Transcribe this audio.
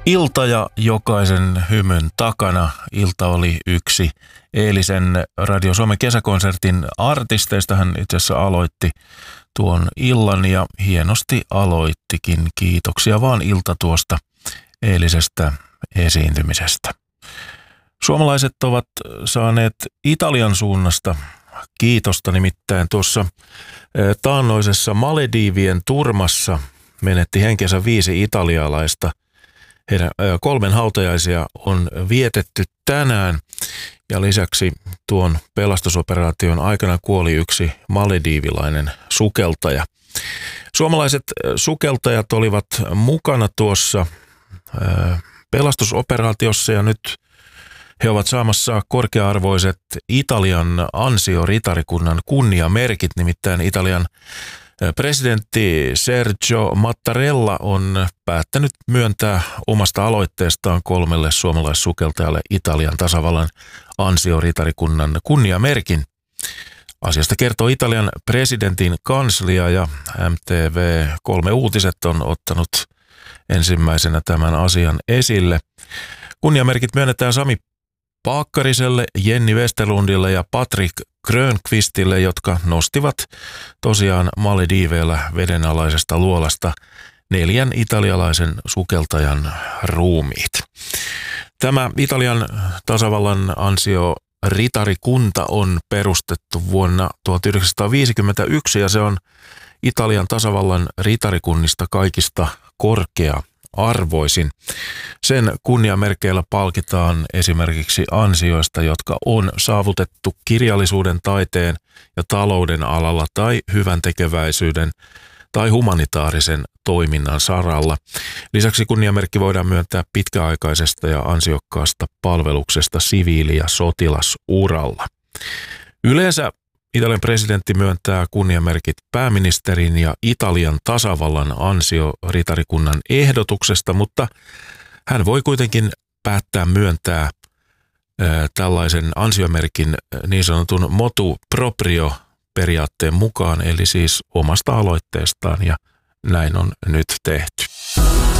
Ilta ja jokaisen hymyn takana. Ilta oli yksi eilisen Radio Suomen kesäkonsertin artisteista. Hän itse asiassa aloitti tuon illan ja hienosti aloittikin. Kiitoksia vaan Ilta tuosta eilisestä esiintymisestä. Suomalaiset ovat saaneet Italian suunnasta kiitosta, nimittäin tuossa taannoisessa Maledivien turmassa menetti henkensä 5 italialaista. Heidän 3 hautajaisia on vietetty tänään ja lisäksi tuon pelastusoperaation aikana kuoli yksi malediivilainen sukeltaja. Suomalaiset sukeltajat olivat mukana tuossa pelastusoperaatiossa ja nyt he ovat saamassa korkea-arvoiset Italian ansioritarikunnan kunniamerkit, nimittäin Italian presidentti Sergio Mattarella on päättänyt myöntää omasta aloitteestaan 3 suomalaissukeltajalle Italian tasavallan ansioritarikunnan kunniamerkin. Asiasta kertoo Italian presidentin kanslia ja MTV3 Uutiset on ottanut ensimmäisenä tämän asian esille. Kunniamerkit myönnetään Sami Paakkariselle, Jenni Westerlundille ja Patrick Grönqvistille, jotka nostivat tosiaan Malediiveillä vedenalaisesta luolasta 4 italialaisen sukeltajan ruumiit. Tämä Italian tasavallan ansioritarikunta on perustettu vuonna 1951 ja se on Italian tasavallan ritarikunnista kaikista korkea-arvoisin. Sen kunniamerkeillä palkitaan esimerkiksi ansioista, jotka on saavutettu kirjallisuuden, taiteen ja talouden alalla tai hyvän tekeväisyyden tai humanitaarisen toiminnan saralla. Lisäksi kunniamerkki voidaan myöntää pitkäaikaisesta ja ansiokkaasta palveluksesta siviili- ja sotilasuralla. Yleensä Italian presidentti myöntää kunniamerkit pääministerin ja Italian tasavallan ansioritarikunnan ehdotuksesta, mutta hän voi kuitenkin päättää myöntää tällaisen ansiomerkin niin sanotun motu proprio periaatteen mukaan, eli siis omasta aloitteestaan, ja näin on nyt tehty.